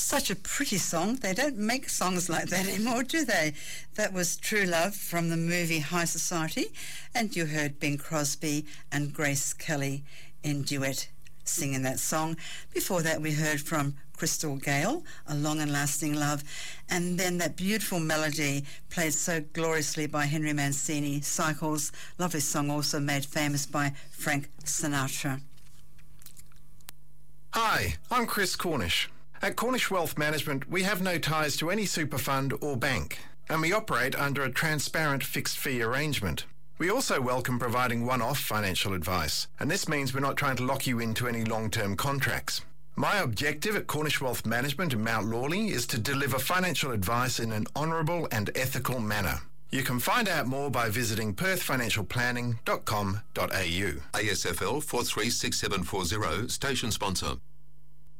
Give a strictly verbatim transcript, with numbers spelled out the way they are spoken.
Such a pretty song. They don't make songs like that anymore, do they? That was True Love from the movie High Society, and you heard Bing Crosby and Grace Kelly in duet singing that song. Before that, we heard from Crystal Gale, A Long and Lasting Love, and then that beautiful melody played so gloriously by Henry Mancini, Cycles, lovely song also made famous by Frank Sinatra. Hi, I'm Chris Cornish. At Cornish Wealth Management, we have no ties to any super fund or bank, and we operate under a transparent fixed fee arrangement. We also welcome providing one-off financial advice, and this means we're not trying to lock you into any long-term contracts. My objective at Cornish Wealth Management in Mount Lawley is to deliver financial advice in an honourable and ethical manner. You can find out more by visiting perth financial planning dot com dot a u. A S F L four three six seven four zero, station sponsor.